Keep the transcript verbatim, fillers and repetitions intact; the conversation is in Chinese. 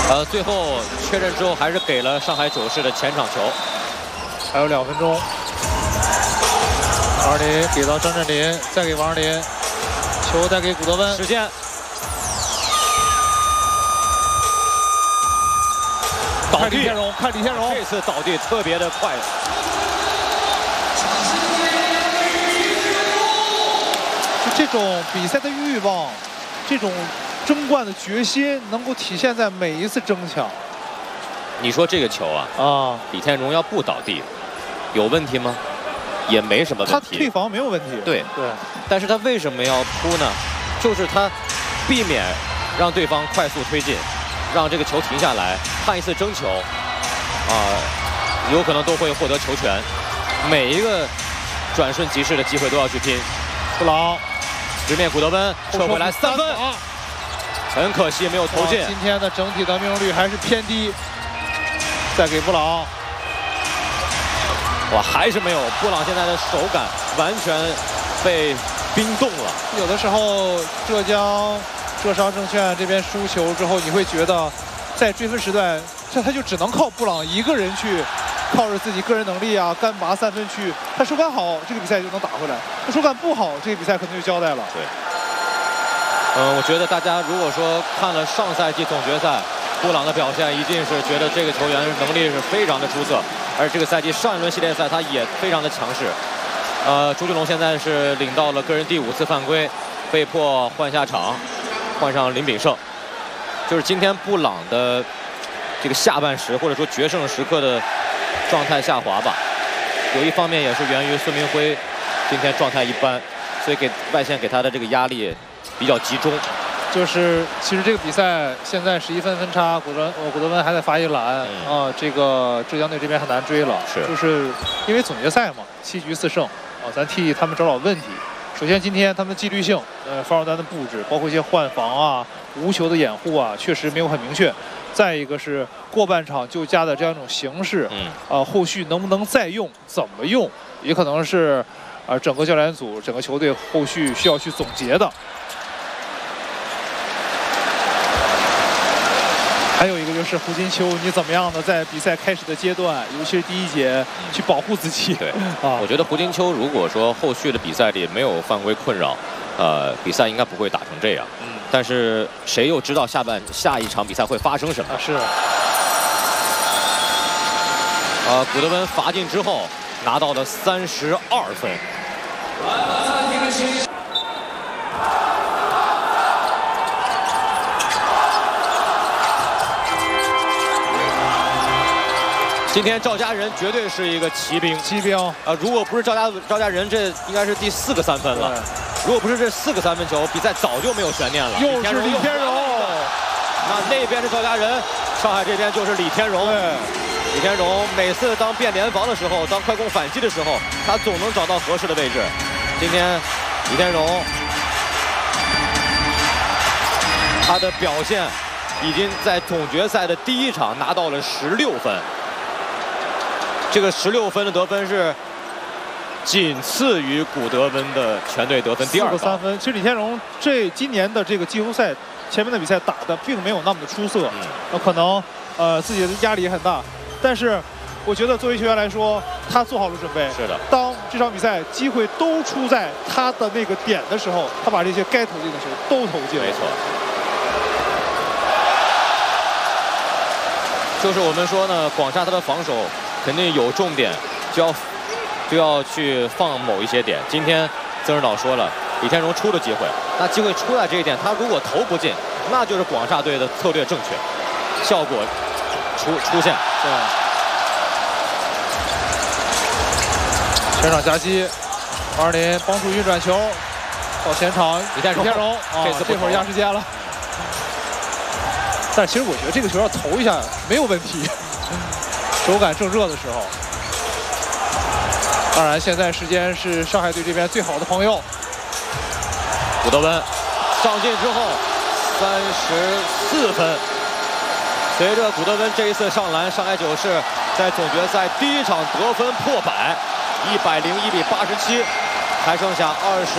呃，最后确认之后还是给了上海九世的前场球。 还有两分钟，王林给到张镇麟，再给王林，球再给古德温。 时间。倒地， 看李天荣，看李天荣， 这次倒地特别的快。 就这种比赛的欲望，这种争冠的决心，能够体现在每一次争抢。 你说这个球啊，啊，李天荣要不倒地，有问题吗？也没什么问题。 他退防没有问题。 对对。 但是他为什么要扑呢？就是他避免让对方快速推进。让这个球停下来，看一次争球，啊、呃，有可能都会获得球权。每一个转瞬即逝的机会都要去拼。 布朗直面古德温，撤回来三分，很可惜没有投进。 今天的整体的命中率还是偏低。再给布朗， 哇，还是没有。布朗现在的手感完全被冰冻了。 有的时候浙江。浙商证券这边输球之后，你会觉得，在追分时段，这他就只能靠布朗一个人去，靠着自己个人能力啊，干拔三分去。他手感好，这个比赛就能打回来；他手感不好，这个比赛可能就交代了。 对。嗯，我觉得大家如果说看了上赛季总决赛，布朗的表现，一定是觉得这个球员能力是非常的出色。而这个赛季上一轮系列赛他也非常的强势。呃，朱俊龙现在是领到了个人第五次犯规，被迫换下场。换上林炳胜，就是今天布朗的这个下半时或者说决胜时刻的状态下滑吧。有一方面也是源于孙铭徽今天状态一般，所以给外线给他的这个压力比较集中。 就是其实这个比赛现在十一分分差，古德呃古德温还在罚一篮啊、嗯呃，这个浙江队这边很难追了。 是， 就是因为总决赛嘛，七局四胜啊，咱替他们找找问题。首先，今天他们的纪律性，呃，防守端的布置，包括一些换防啊、无球的掩护啊，确实没有很明确。再一个是过半场就加的这样一种形式，嗯，呃，后续能不能再用，怎么用，也可能是，呃，整个教练组、整个球队后续需要去总结的。还有一个就是胡金秋，你怎么样呢？在比赛开始的阶段，尤其是第一节，去保护自己。 对，啊，我觉得胡金秋如果说后续的比赛里没有犯规困扰，呃，比赛应该不会打成这样。嗯。但是谁又知道下半下一场比赛会发生什么？ 啊，是。 呃，古德温罚进之后拿到了三十二分。今天赵家人绝对是一个骑兵， 骑兵啊、呃！如果不是赵家赵家人，这应该是第四个三分了。如果不是这四个三分球，比赛早就没有悬念了。 又是李天荣， 那那边是赵家人，上海这边就是李天荣。李天荣每次当变联防的时候，当快攻反击的时候，他总能找到合适的位置。今天李天荣他的表现已经在总决赛的第一场拿到了十六分。这个十六分的得分是仅次于古德温的全队得分第二高。 三分。其实李天荣这今年的这个季后赛前面的比赛打的并没有那么的出色，嗯、那可能呃自己的压力也很大。但是我觉得作为球员来说，他做好了准备。 是的。当这场比赛机会都出在他的那个点的时候，他把这些该投进的球都投进了。 没错。就是我们说呢，广厦他的防守肯定有重点，就要就要去放某一些点。今天曾指导说了，李天荣出了机会，那机会出在这一点，他如果投不进，那就是广厦队的策略正确，效果出出现。 对。前场夹击，王二林帮助运转球到前场， 李天荣， 李天荣啊， 这次这会儿压时间了。但其实我觉得这个球要投一下没有问题，手感正热的时候。当然，现在时间是上海队这边最好的朋友。 古德温上进之后，三十四分。随着古德温这一次上篮，上海九世在总决赛第一场得分破百，一百零一比八十七，还剩下二十。